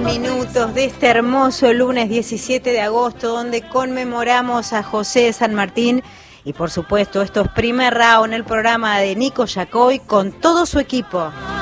minutos de este hermoso lunes 17 de agosto, donde conmemoramos a José de San Martín. Y por supuesto, esto es Primer Round, el programa de Nico Yacoy con todo su equipo.